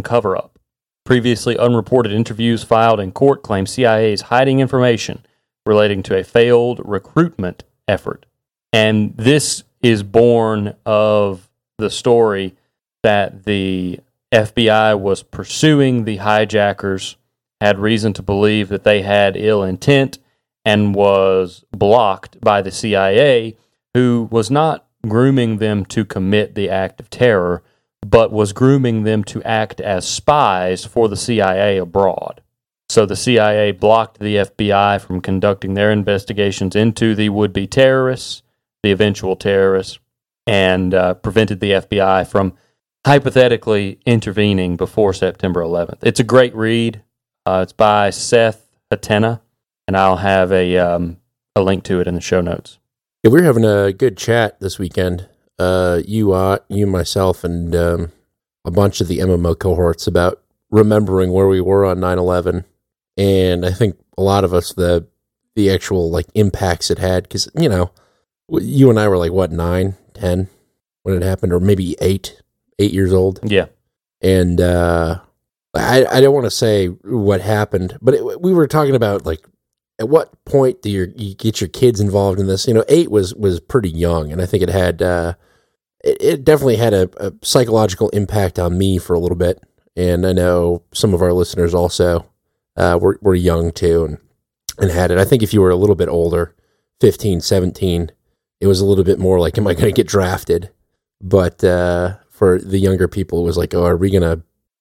cover-up. Previously unreported interviews filed in court claim CIA is hiding information relating to a failed recruitment effort. And this is born of the story that the FBI was pursuing the hijackers, had reason to believe that they had ill intent, and was blocked by the CIA, who was not grooming them to commit the act of terror, but was grooming them to act as spies for the CIA abroad. So the CIA blocked the FBI from conducting their investigations into the would-be terrorists, the eventual terrorists, and prevented the FBI from hypothetically intervening before September 11th. It's a great read. It's by Seth Hatena, and I'll have a link to it in the show notes. Yeah, we're having a good chat this weekend. You, myself, and a bunch of the MMO cohorts about remembering where we were on 9/11, and I think a lot of us the actual like impacts it had, because you and I were like what 9, 10 when it happened, or maybe 8 years old. Yeah, and I don't want to say what happened, but we were talking about like at what point do you get your kids involved in this? 8 was pretty young, and I think it had it definitely had a psychological impact on me for a little bit, and I know some of our listeners also were young too and had it. I think if you were a little bit older, 15, 17, it was a little bit more like, am I going to get drafted? But for the younger people, it was like, oh, are we gonna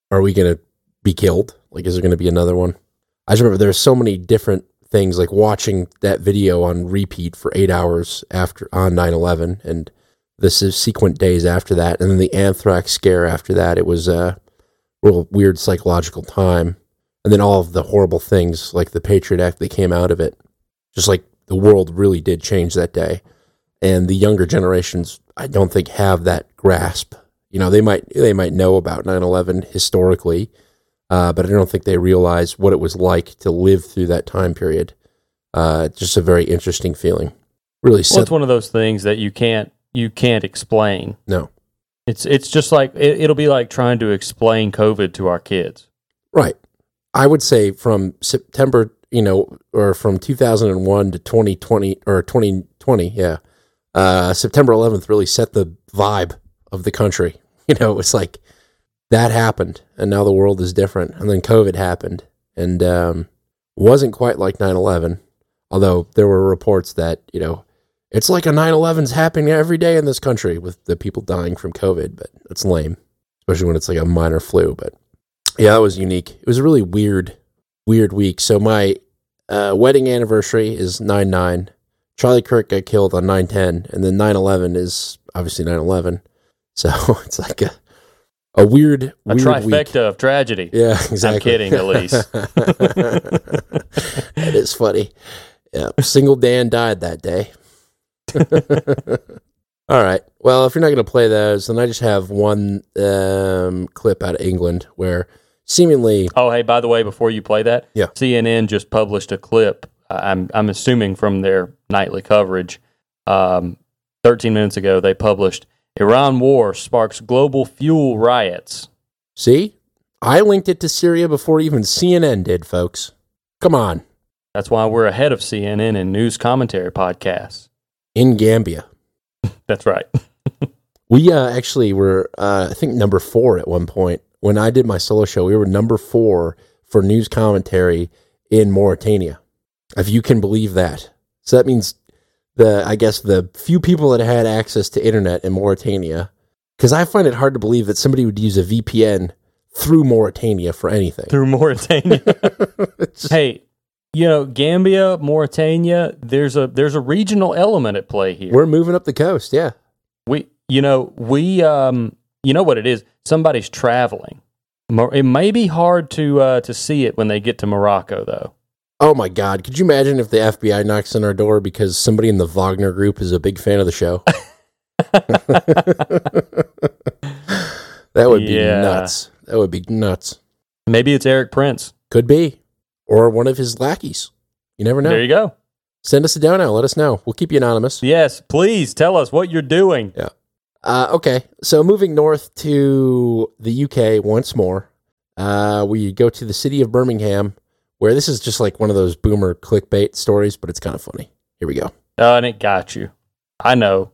be killed? Like, is there going to be another one? I just remember there's so many different things, like watching that video on repeat for 8 hours on 9/11, and the subsequent days after that, and then the anthrax scare after that. It was a real weird psychological time. And then all of the horrible things, like the Patriot Act, that came out of it. Just like the world really did change that day. And the younger generations, I don't think, have that grasp. They might know about 9/11 historically, but I don't think they realize what it was like to live through that time period. Just a very interesting feeling. Really, it's one of those things that you can't explain. No, it's just like it'll be like trying to explain COVID to our kids. Right. I would say from September, or from 2001 to 2020 or 2020, September 11th really set the vibe of the country. It's like that happened, and now the world is different. And then COVID happened, and wasn't quite like 9/11, although there were reports that, it's like a 9/11's happening every day in this country with the people dying from COVID, but that's lame, especially when it's like a minor flu. But yeah, that was unique. It was a really weird week. So my wedding anniversary is 9/9. Charlie Kirk got killed on 9/10, and then 9/11 is obviously 9/11. So it's like a weird trifecta week of tragedy. Yeah, exactly. I'm kidding, Elise. That is funny. Yeah, Single Dan died that day. All right. Well, if you're not going to play those, then I just have one clip out of England where seemingly... Oh, hey, by the way, before you play that, yeah. CNN just published a clip, I'm assuming from their nightly coverage. 13 minutes ago, they published, Iran war sparks global fuel riots. See? I linked it to Syria before even CNN did, folks. Come on. That's why we're ahead of CNN in news commentary podcasts. In Gambia. That's right. We actually were, I think, number 4 at one point. When I did my solo show, we were number 4 for news commentary in Mauritania, if you can believe that. So that means the few people that had access to internet in Mauritania, because I find it hard to believe that somebody would use a VPN through Mauritania for anything. Through Mauritania. Hey, Gambia, Mauritania, there's a regional element at play here. We're moving up the coast, yeah. We know what it is. Somebody's traveling. It may be hard to see it when they get to Morocco, though. Oh my God! Could you imagine if the FBI knocks on our door because somebody in the Wagner Group is a big fan of the show? That would be nuts. That would be nuts. Maybe it's Eric Prince. Could be, or one of his lackeys. You never know. There you go. Send us a down now. Let us know. We'll keep you anonymous. Yes, please tell us what you're doing. Yeah. Okay, so moving north to the UK once more, We go to the city of Birmingham, where this is just like one of those boomer clickbait stories, but it's kind of funny. Here we go. And it got you. I know.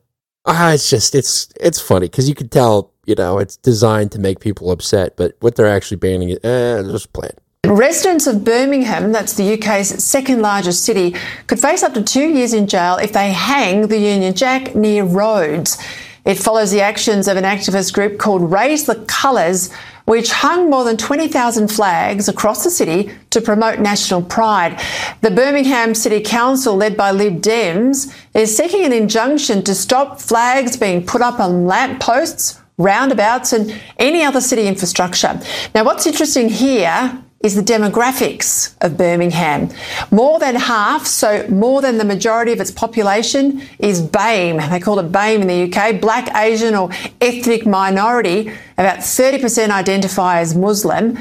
It's funny because you could tell, it's designed to make people upset, but what they're actually banning is, just play it. Residents of Birmingham, that's the UK's second largest city, could face up to 2 years in jail if they hang the Union Jack near roads. It follows the actions of an activist group called Raise the Colours, which hung more than 20,000 flags across the city to promote national pride. The Birmingham City Council, led by Lib Dems, is seeking an injunction to stop flags being put up on lampposts, roundabouts and any other city infrastructure. Now, what's interesting here is the demographics of Birmingham. More than half, so more than the majority of its population, is BAME. They call it BAME in the UK, Black, Asian or ethnic minority. About 30% identify as Muslim.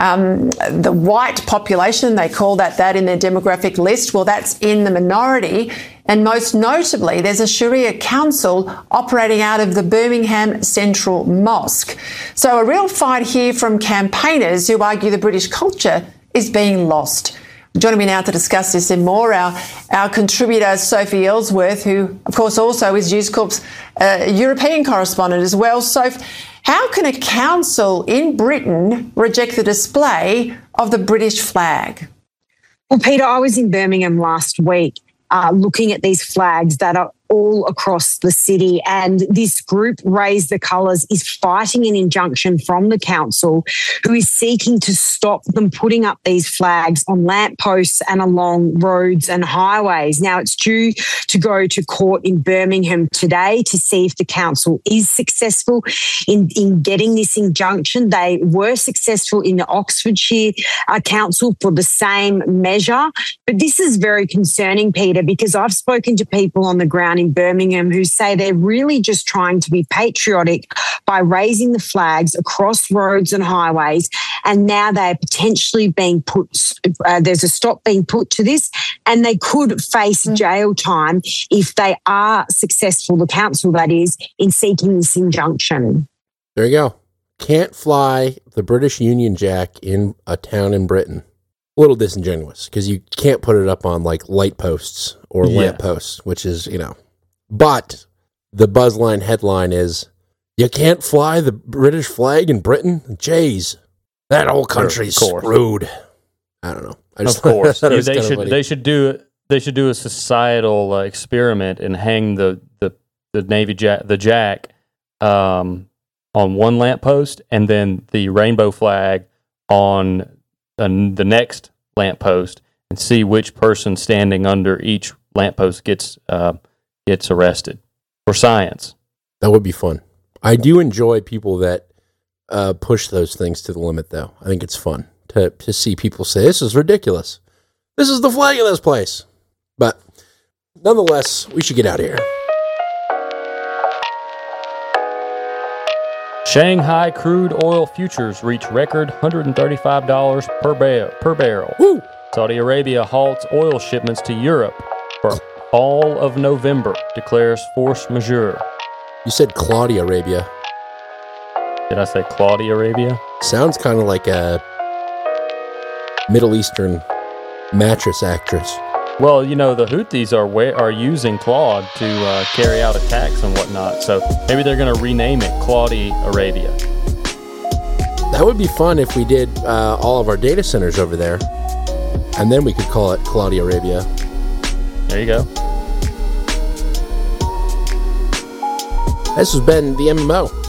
The white population, they call that in their demographic list, well, that's in the minority. And most notably, there's a Sharia council operating out of the Birmingham Central Mosque. So a real fight here from campaigners who argue the British culture is being lost. Joining me now to discuss this and more, our contributor, Sophie Ellsworth, who, of course, also is News Corp's European correspondent as well. Soph, how can a council in Britain reject the display of the British flag? Well, Peter, I was in Birmingham last week looking at these flags that are all across the city, and this group, Raise the Colours, is fighting an injunction from the council who is seeking to stop them putting up these flags on lampposts and along roads and highways. Now, it's due to go to court in Birmingham today to see if the council is successful in getting this injunction. They were successful in the Oxfordshire Council for the same measure, but this is very concerning, Peter, because I've spoken to people on the ground in Birmingham who say they're really just trying to be patriotic by raising the flags across roads and highways, and now they're potentially being there's a stop being put to this, and they could face jail time if they are successful, the council that is, in seeking this injunction. There you go. Can't fly the British Union Jack in a town in Britain. A little disingenuous because you can't put it up on like light posts or lamp posts, which is, But the Buzzline headline is, you can't fly the British flag in Britain? Jeez, that whole country's screwed. I don't know. Of course. They should do a societal experiment and hang the Navy Jack, the Jack on one lamppost and then the rainbow flag on the next lamppost, and see which person standing under each lamppost gets arrested for science. That would be fun. I do enjoy people that push those things to the limit, though. I think it's fun to see people say, this is ridiculous. This is the flag of this place. But nonetheless, we should get out of here. Shanghai crude oil futures reach record $135 per barrel. Woo! Saudi Arabia halts oil shipments to Europe for all of November, declares force majeure. You said Claudia Arabia. Did I say Claudia Arabia? Sounds kind of like a Middle Eastern mattress actress. Well, the Houthis are using Claude to carry out attacks and whatnot, so maybe they're going to rename it Claudia Arabia. That would be fun if we did all of our data centers over there, and then we could call it Claudia Arabia. There you go. This has been the MMO.